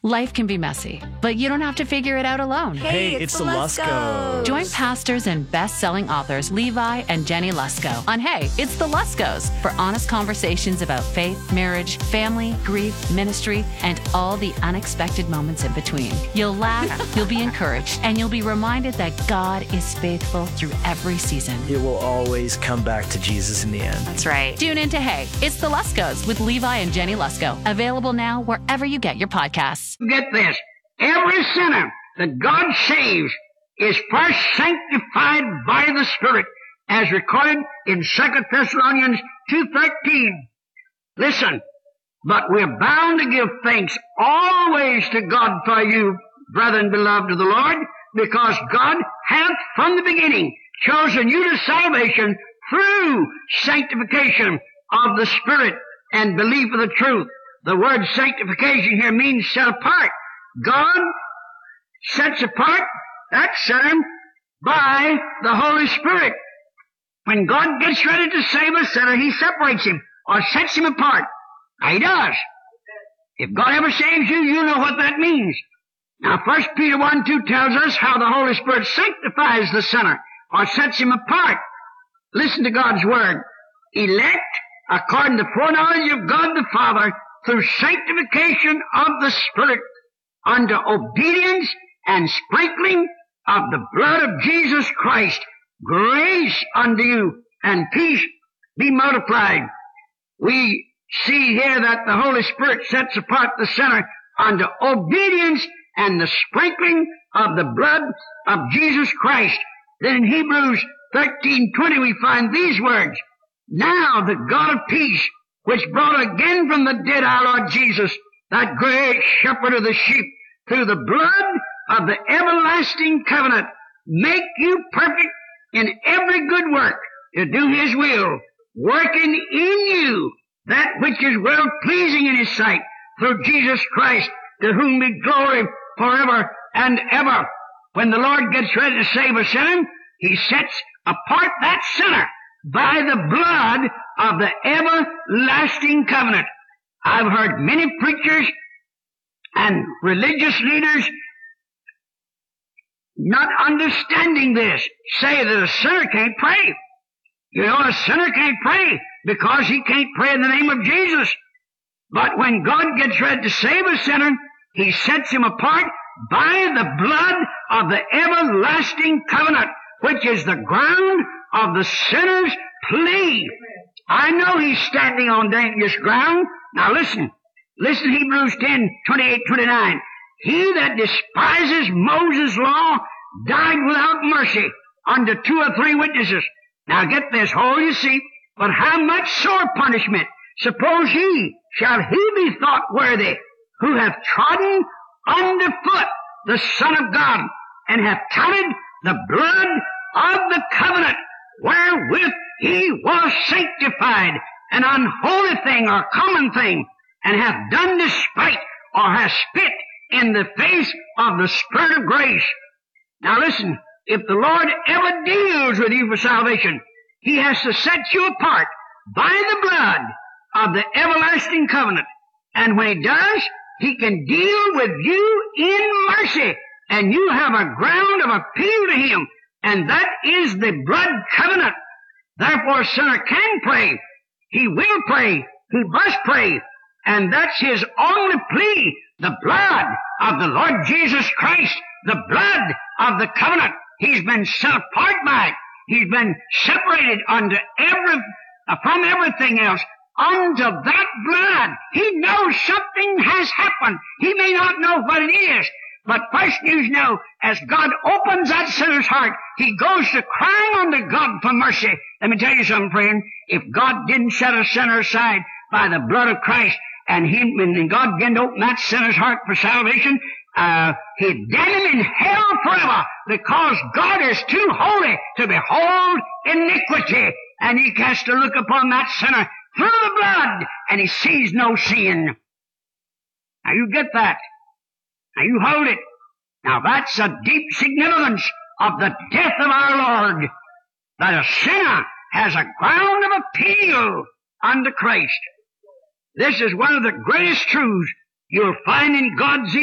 Life can be messy, but you don't have to figure it out alone. Hey, it's the Luskos. Join pastors and best-selling authors Levi and Jenny Lusko on Hey, It's the Luskos for honest conversations about faith, marriage, family, grief, ministry, and all the unexpected moments in between. You'll laugh, you'll be encouraged, and you'll be reminded that God is faithful through every season. It will always come back to Jesus in the end. That's right. Tune in to Hey, It's the Luskos with Levi and Jenny Lusko. Available now wherever you get your podcasts. Get this. Every sinner that God saves is first sanctified by the Spirit, as recorded in 2 Thessalonians 2:13. Listen, but we're bound to give thanks always to God for you, brethren beloved of the Lord, because God hath from the beginning chosen you to salvation through sanctification of the Spirit and belief of the truth. The word sanctification here means set apart. God sets apart that sinner by the Holy Spirit. When God gets ready to save a sinner, He separates him or sets him apart. Now, He does. If God ever saves you, you know what that means. Now, 1 Peter 1:2 tells us how the Holy Spirit sanctifies the sinner or sets him apart. Listen to God's Word. Elect according to foreknowledge of God the Father, through sanctification of the Spirit, unto obedience and sprinkling of the blood of Jesus Christ, grace unto you and peace be multiplied. We see here that the Holy Spirit sets apart the sinner unto obedience and the sprinkling of the blood of Jesus Christ. Then in Hebrews 13:20 we find these words, now the God of peace, which brought again from the dead our Lord Jesus, that great shepherd of the sheep, through the blood of the everlasting covenant, make you perfect in every good work to do His will, working in you that which is well pleasing in His sight, through Jesus Christ, to whom be glory forever and ever. When the Lord gets ready to save a sinner, He sets apart that sinner by the blood of the everlasting covenant. I've heard many preachers and religious leaders, not understanding this, say that a sinner can't pray. You know, a sinner can't pray because he can't pray in the name of Jesus. But when God gets ready to save a sinner, He sets him apart by the blood of the everlasting covenant, which is the ground of the sinner's plea. I know he's standing on dangerous ground. Now listen Hebrews 10:28-29. He that despises Moses' law died without mercy under 2 or 3 witnesses. Now get this, hold your seat. But how much sore punishment, suppose shall he be thought worthy, who hath trodden under foot the Son of God, and hath counted the blood of the covenant, wherewith he was sanctified, an unholy thing or common thing, and hath done despite, or hath spit in the face of the Spirit of grace. Now listen, if the Lord ever deals with you for salvation, He has to set you apart by the blood of the everlasting covenant. And when He does, He can deal with you in mercy, and you have a ground of appeal to Him, and that is the blood covenant. Therefore, a sinner can pray. He will pray. He must pray. And that's his only plea, the blood of the Lord Jesus Christ, the blood of the covenant. He's been set apart by it. He's been separated from everything else unto that blood. He knows something has happened. He may not know what it is, but first you know, as God opens that sinner's heart, he goes to crying unto God for mercy. Let me tell you something, friend. If God didn't set a sinner aside by the blood of Christ, and God didn't open that sinner's heart for salvation, He'd damn him in hell forever, because God is too holy to behold iniquity, and He has to look upon that sinner through the blood, and He sees no sin. Now you get that. Now you hold it. Now that's a deep significance of the death of our Lord, that a sinner has a ground of appeal unto Christ. This is one of the greatest truths you'll find in God's